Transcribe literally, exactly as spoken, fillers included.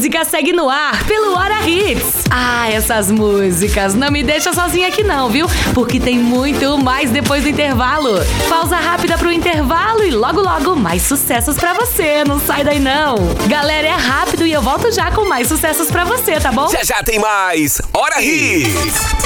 música segue no ar pelo Hora Hits. Ah, essas músicas não me deixa sozinha aqui não, viu? Porque tem muito mais depois do intervalo. Pausa rápida pro intervalo e logo logo mais sucessos pra você. Não sai daí não. Galera, é rápido e eu volto já com mais sucessos pra você, tá bom? Já já tem mais Hora Hits.